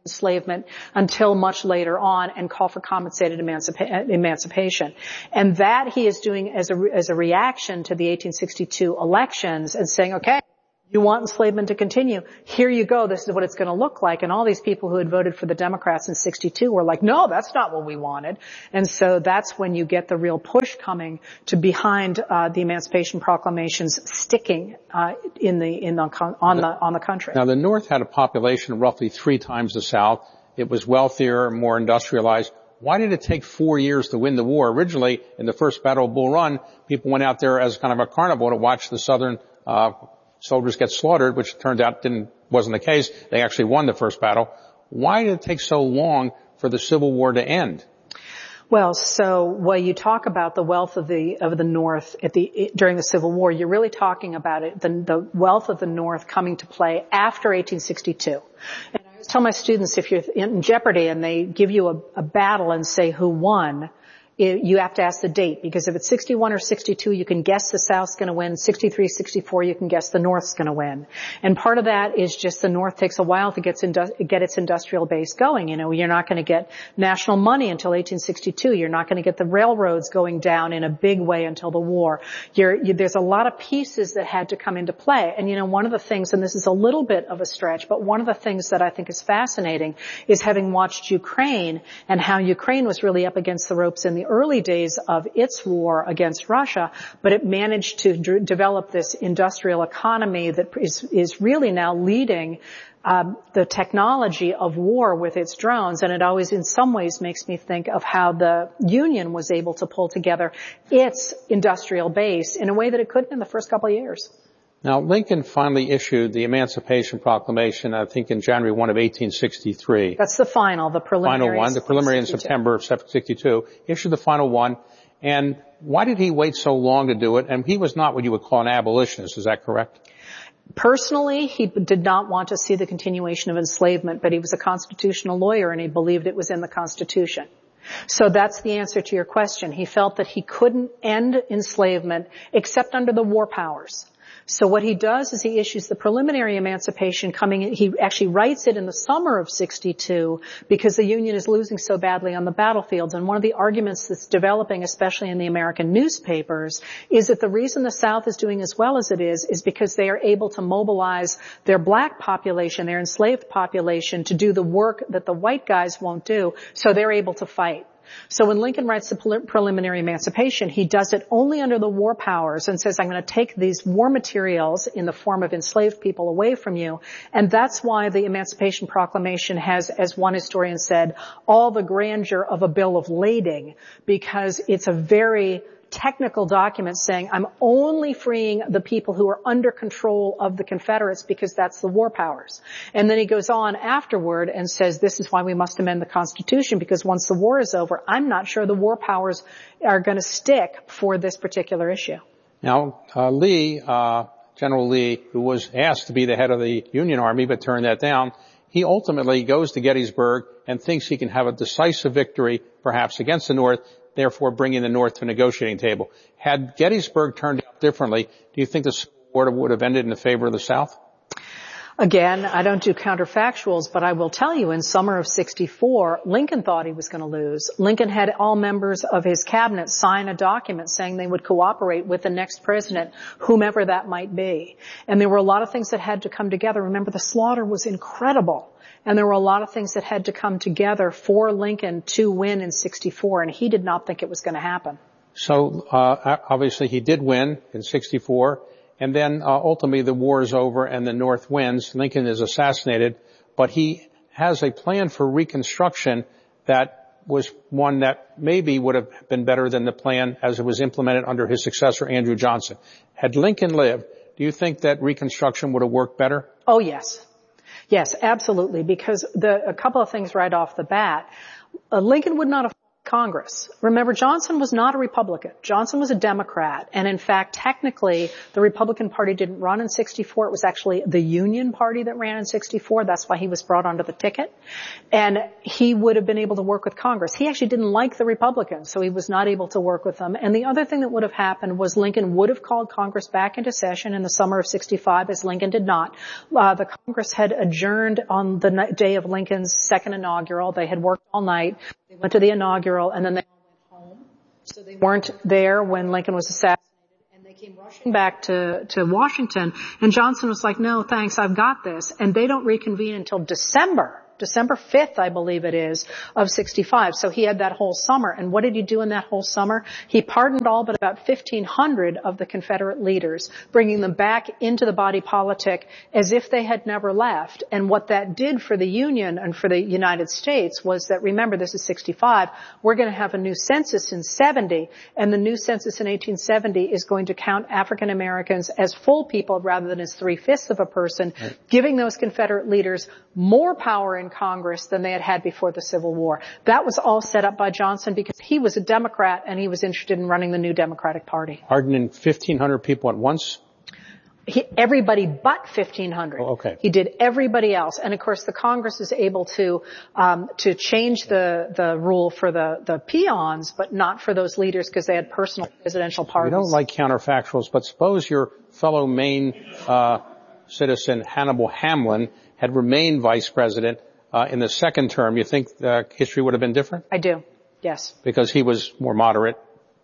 enslavement until much later on and call for compensated emancipa- emancipation. And that he is doing as a, as a reaction to the eighteen sixty-two elections and saying, okay, you want enslavement to continue? Here you go. This is what it's going to look like. And all these people who had voted for the Democrats in sixty-two were like, no, that's not what we wanted. And so that's when you get the real push coming to behind uh, the Emancipation Proclamations sticking uh, in the in the on the on the country. Now the North had a population roughly three times the South. It was wealthier, more industrialized. Why did it take four years to win the war? Originally, in the first Battle of Bull Run, people went out there as kind of a carnival to watch the Southern uh soldiers get slaughtered, which turned out didn't, wasn't the case. They actually won the first battle. Why did it take so long for the Civil War to end? Well, so when you talk about the wealth of the of the North at the during the Civil War, you're really talking about it the, the wealth of the North coming to play after eighteen sixty-two. And I always tell my students, if you're in Jeopardy and they give you a, a battle and say who won, you have to ask the date, because if it's sixty-one or sixty-two, you can guess the South's going to win. sixty-three, sixty-four, you can guess the North's going to win. And part of that is just the North takes a while to get its, indu- get its industrial base going. You know, you're not going to get national money until eighteen sixty-two. You're not going to get the railroads going down in a big way until the war. You're, you, there's a lot of pieces that had to come into play. And you know, one of the things, and this is a little bit of a stretch, but one of the things that I think is fascinating is having watched Ukraine and how Ukraine was really up against the ropes in the early days of its war against Russia, but it managed to d- develop this industrial economy that is, is really now leading um, the technology of war with its drones. And it always, in some ways, makes me think of how the Union was able to pull together its industrial base in a way that it couldn't in the first couple of years. Now, Lincoln finally issued the Emancipation Proclamation, I think, in January first of eighteen sixty-three. That's the final, the preliminary. Final one, the preliminary in September of sixty-two. Issued the final one. And why did he wait so long to do it? And he was not what you would call an abolitionist, is that correct? Personally, he did not want to see the continuation of enslavement, but he was a constitutional lawyer and he believed it was in the Constitution. So that's the answer to your question. He felt that he couldn't end enslavement except under the war powers. So what he does is he issues the preliminary emancipation coming in. He actually writes it in the summer of sixty-two because the Union is losing so badly on the battlefields. And one of the arguments that's developing, especially in the American newspapers, is that the reason the South is doing as well as it is is because they are able to mobilize their black population, their enslaved population, to do the work that the white guys won't do, so they're able to fight. So when Lincoln writes the preliminary emancipation, he does it only under the war powers and says, I'm going to take these war materials in the form of enslaved people away from you. And that's why the Emancipation Proclamation has, as one historian said, all the grandeur of a bill of lading, because it's a very technical document saying, I'm only freeing the people who are under control of the Confederates because that's the war powers. And then he goes on afterward and says, this is why we must amend the Constitution, because once the war is over, I'm not sure the war powers are going to stick for this particular issue. Now, uh, Lee, uh, General Lee, who was asked to be the head of the Union Army but turned that down, he ultimately goes to Gettysburg and thinks he can have a decisive victory, perhaps against the North, therefore bringing the North to a negotiating table. Had Gettysburg turned out differently, do you think the Civil War would have ended in the favor of the South? Again, I don't do counterfactuals, but I will tell you in summer of sixty-four, Lincoln thought he was going to lose. Lincoln had all members of his cabinet sign a document saying they would cooperate with the next president, whomever that might be. And there were a lot of things that had to come together. Remember, the slaughter was incredible. And there were a lot of things that had to come together for Lincoln to win in sixty-four, and he did not think it was going to happen. So, uh, obviously he did win in sixty-four, and then, uh, ultimately the war is over and the North wins. Lincoln is assassinated, but he has a plan for Reconstruction that was one that maybe would have been better than the plan as it was implemented under his successor, Andrew Johnson. Had Lincoln lived, do you think that Reconstruction would have worked better? Oh, yes. Yes, absolutely, because the, a couple of things right off the bat. Uh, Lincoln would not have Congress. Remember, Johnson was not a Republican. Johnson was a Democrat. And in fact, technically, the Republican Party didn't run in sixty-four. It was actually the Union Party that ran in sixty-four. That's why he was brought onto the ticket. And he would have been able to work with Congress. He actually didn't like the Republicans, so he was not able to work with them. And the other thing that would have happened was Lincoln would have called Congress back into session in the summer of sixty-five, as Lincoln did not. Uh, the Congress had adjourned on the day of Lincoln's second inaugural. They had worked all night. They went to the inaugural, and then they all went home. So they weren't there when Lincoln was assassinated. And they came rushing back to, to Washington. And Johnson was like, no, thanks, I've got this. And they don't reconvene until December. December fifth, I believe it is, of sixty-five. So he had that whole summer. And what did he do in that whole summer? He pardoned all but about fifteen hundred of the Confederate leaders, bringing them back into the body politic as if they had never left. And what that did for the Union and for the United States was that, remember, this is sixty-five, we're going to have a new census in seventy, and the new census in eighteen seventy is going to count African Americans as full people rather than as three-fifths of a person, right, giving those Confederate leaders more power in Congress than they had had before the Civil War. That was all set up by Johnson because he was a Democrat and he was interested in running the new Democratic Party. Pardoning fifteen hundred people at once? He, everybody but fifteen hundred. Oh, okay. He did everybody else. And of course the Congress is able to, um, to change the, the rule for the, the peons, but not for those leaders because they had personal presidential pardons. We don't like counterfactuals, but suppose your fellow Maine, uh, citizen Hannibal Hamlin had remained vice president Uh, in the second term. You think uh, history would have been different? I do, yes. Because he was more moderate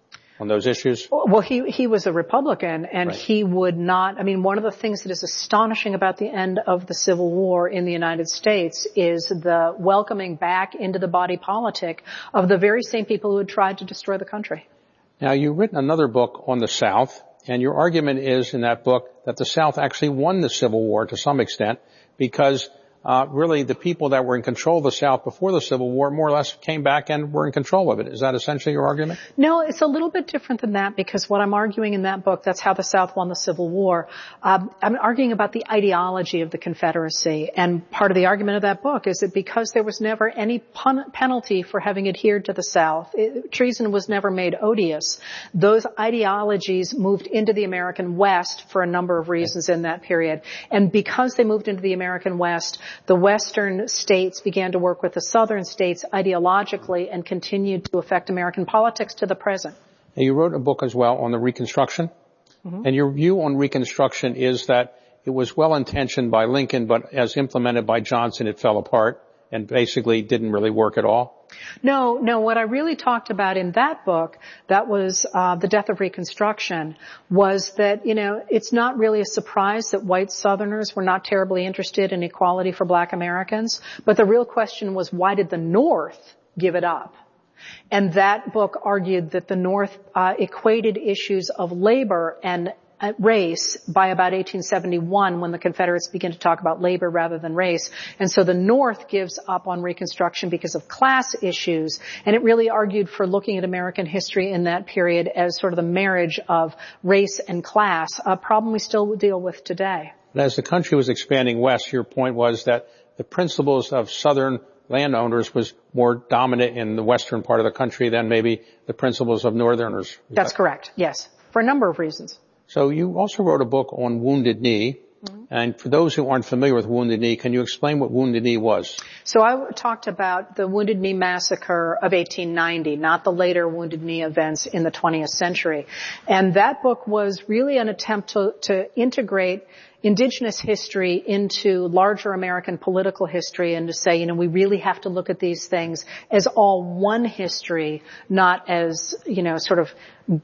on those issues? Well, he he was a Republican, and right, he would not, I mean, one of the things that is astonishing about the end of the Civil War in the United States is the welcoming back into the body politic of the very same people who had tried to destroy the country. Now, you've written another book on the South, and your argument is in that book that the South actually won the Civil War to some extent because Uh, really the people that were in control of the South before the Civil War more or less came back and were in control of it. Is that essentially your argument? No, it's a little bit different than that because what I'm arguing in that book, that's how the South won the Civil War. Um, I'm arguing about the ideology of the Confederacy. And part of the argument of that book is that because there was never any pun- penalty for having adhered to the South, it, treason was never made odious, those ideologies moved into the American West for a number of reasons in that period. And because they moved into the American West, the Western states began to work with the Southern states ideologically and continued to affect American politics to the present. Now, you wrote a book as well on the Reconstruction. Mm-hmm. And your view on Reconstruction is that it was well-intentioned by Lincoln, but as implemented by Johnson, it fell apart and basically didn't really work at all? No, no, what I really talked about in that book, that was uh The Death of Reconstruction, was that, you know, it's not really a surprise that white Southerners were not terribly interested in equality for black Americans, but the real question was, why did the North give it up? And that book argued that the North uh equated issues of labor and race by about eighteen seventy-one when the Confederates begin to talk about labor rather than race. And so the North gives up on Reconstruction because of class issues. And it really argued for looking at American history in that period as sort of the marriage of race and class, a problem we still deal with today. And as the country was expanding west, your point was that the principles of Southern landowners was more dominant in the western part of the country than maybe the principles of Northerners. That's correct, yes, for a number of reasons. So you also wrote a book on Wounded Knee. Mm-hmm. And for those who aren't familiar with Wounded Knee, can you explain what Wounded Knee was? So I talked about the Wounded Knee Massacre of eighteen ninety, not the later Wounded Knee events in the twentieth century. And that book was really an attempt to, to integrate indigenous history into larger American political history and to say, you know, we really have to look at these things as all one history, not as, you know, sort of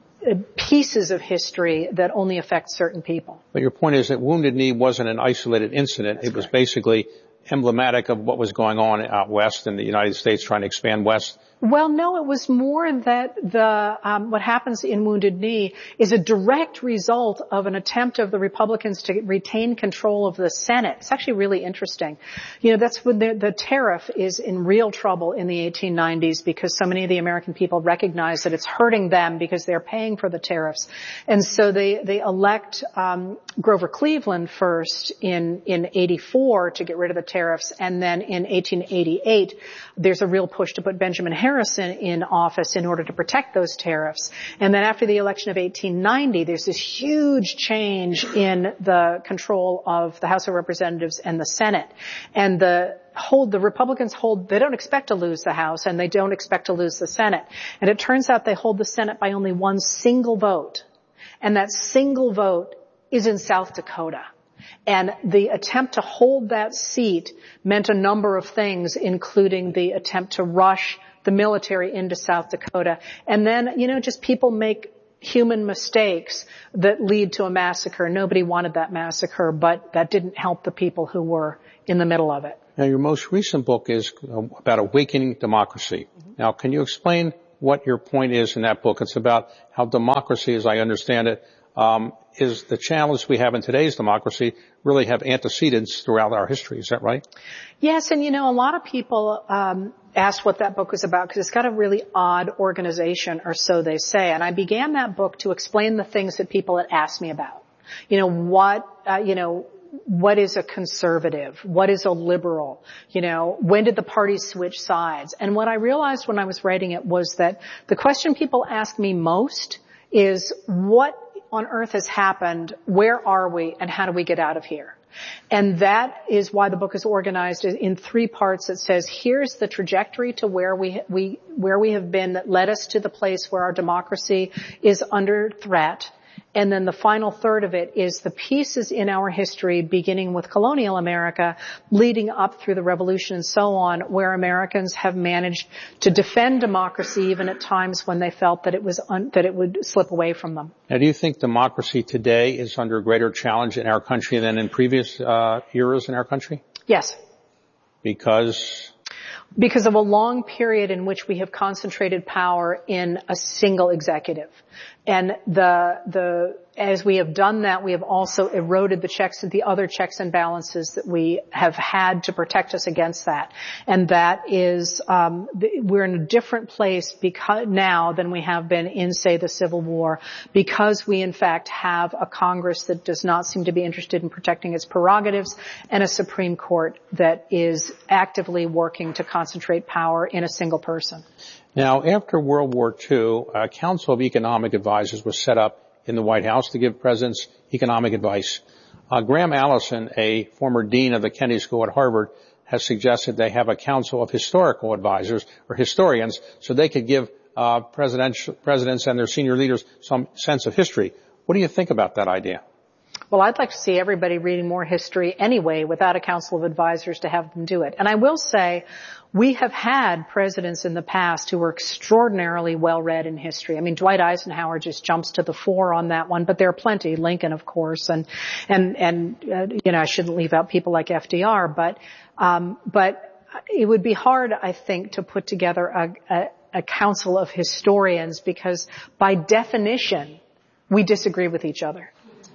pieces of history that only affect certain people. But your point is that Wounded Knee wasn't an isolated incident. That's it was correct. Basically emblematic of what was going on out west in the United States trying to expand west. Well, no, it was more that the um, what happens in Wounded Knee is a direct result of an attempt of the Republicans to retain control of the Senate. It's actually really interesting. You know, that's when the, the tariff is in real trouble in the eighteen nineties because so many of the American people recognize that it's hurting them because they're paying for the tariffs. And so they, they elect um, Grover Cleveland first in, in eighty-four to get rid of the tariffs. And then in eighteen eighty-eight, there's a real push to put Benjamin Harrison in office in order to protect those tariffs. And then after the election of eighteen ninety, there's this huge change in the control of the House of Representatives and the Senate. And the hold, the Republicans hold, they don't expect to lose the House and they don't expect to lose the Senate. And it turns out they hold the Senate by only one single vote. And that single vote is in South Dakota. And the attempt to hold that seat meant a number of things, including the attempt to rush the military into South Dakota. And then, you know, just people make human mistakes that lead to a massacre. Nobody wanted that massacre, but that didn't help the people who were in the middle of it. Now, your most recent book is about awakening democracy. Mm-hmm. Now, can you explain what your point is in that book? It's about how democracy, as I understand it, um, is the challenge we have in today's democracy really have antecedents throughout our history. Is that right? Yes, and you know, a lot of people um asked what that book was about because it's got a really odd organization, or so they say. And I began that book to explain the things that people had asked me about. You know, what, uh, you know, what is a conservative? What is a liberal? You know, when did the parties switch sides? And what I realized when I was writing it was that the question people ask me most is, what on earth has happened? Where are we? And how do we get out of here? And that is why the book is organized in three parts. That says, here's the trajectory to where we, we, where we have been that led us to the place where our democracy is under threat. And then the final third of it is the pieces in our history, beginning with colonial America, leading up through the revolution and so on, where Americans have managed to defend democracy even at times when they felt that it was un- that it would slip away from them. Now, do you think democracy today is under greater challenge in our country than in previous uh, eras in our country? Yes. Because? Because of a long period in which we have concentrated power in a single executive. And the, the, as we have done that, we have also eroded the checks and the other checks and balances that we have had to protect us against that. And that is, um, we're in a different place because now than we have been in, say, the Civil War, because we in fact have a Congress that does not seem to be interested in protecting its prerogatives and a Supreme Court that is actively working to concentrate power in a single person. Now, after World War Two, a Council of Economic Advisors was set up in the White House to give presidents economic advice. Uh, Graham Allison, a former dean of the Kennedy School at Harvard, has suggested they have a Council of Historical Advisors, or historians, so they could give uh, presidential, presidents and their senior leaders some sense of history. What do you think about that idea? Well, I'd like to see everybody reading more history anyway without a Council of Advisors to have them do it. And I will say, we have had presidents in the past who were extraordinarily well-read in history. I mean, Dwight Eisenhower just jumps to the fore on that one, but there are plenty. Lincoln, of course, and, and, and, uh, you know, I shouldn't leave out people like F D R, but, um, but it would be hard, I think, to put together a, a, a council of historians because by definition, we disagree with each other.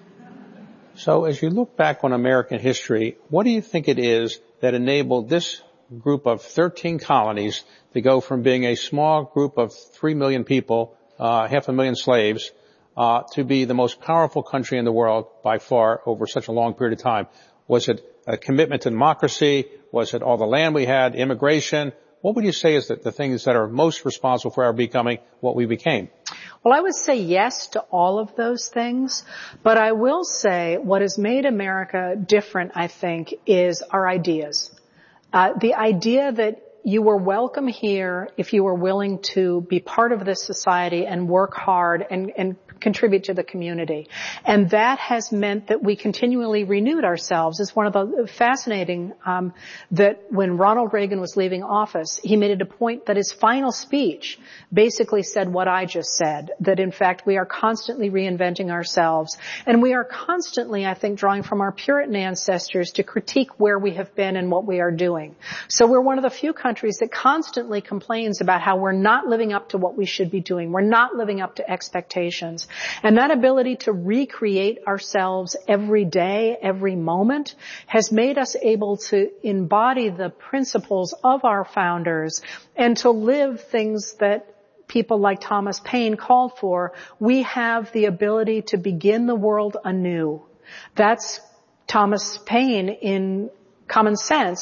So as you look back on American history, what do you think it is that enabled this group of thirteen colonies to go from being a small group of three million people, uh, half a million slaves, uh, to be the most powerful country in the world by far over such a long period of time? Was it a commitment to democracy? Was it all the land we had, immigration? What would you say is the, the things that are most responsible for our becoming what we became? Well, I would say yes to all of those things, but I will say what has made America different, I think, is our ideas. Uh, the idea that you were welcome here if you were willing to be part of this society and work hard and, and contribute to the community. And that has meant that we continually renewed ourselves. It's one of the fascinating, um, that when Ronald Reagan was leaving office, he made it a point that his final speech basically said what I just said, that in fact we are constantly reinventing ourselves. And we are constantly, I think, drawing from our Puritan ancestors to critique where we have been and what we are doing. So we're one of the few countries that constantly complains about how we're not living up to what we should be doing. We're not living up to expectations. And that ability to recreate ourselves every day, every moment, has made us able to embody the principles of our founders and to live things that people like Thomas Paine called for. We have the ability to begin the world anew. That's Thomas Paine in Common Sense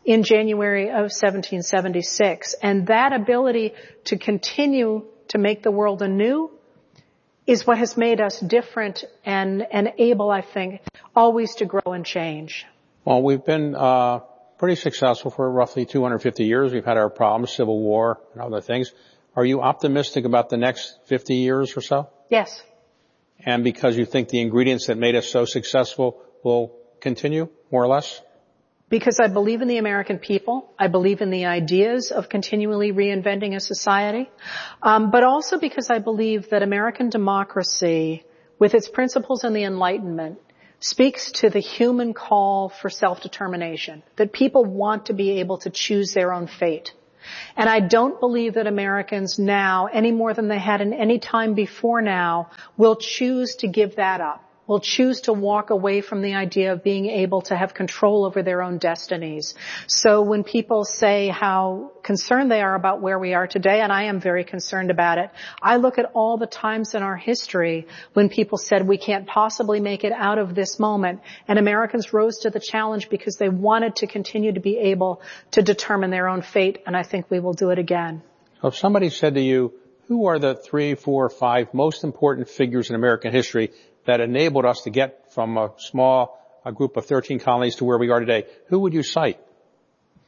in January of seventeen seventy-six. And that ability to continue to make the world anew is what has made us different and, and able, I think, always to grow and change. Well, we've been uh pretty successful for roughly two hundred fifty years. We've had our problems, civil war and other things. Are you optimistic about the next fifty years or so? Yes. And because you think the ingredients that made us so successful will continue, more or less? Because I believe in the American people. I believe in the ideas of continually reinventing a society. Um, but also because I believe that American democracy, with its principles in the Enlightenment, speaks to the human call for self-determination, that people want to be able to choose their own fate. And I don't believe that Americans now, any more than they had in any time before now, will choose to give that up, will choose to walk away from the idea of being able to have control over their own destinies. So when people say how concerned they are about where we are today, and I am very concerned about it, I look at all the times in our history when people said we can't possibly make it out of this moment, and Americans rose to the challenge because they wanted to continue to be able to determine their own fate, and I think we will do it again. So if somebody said to you, who are the three, four, five most important figures in American history that enabled us to get from a small a group of thirteen colonies to where we are today, who would you cite?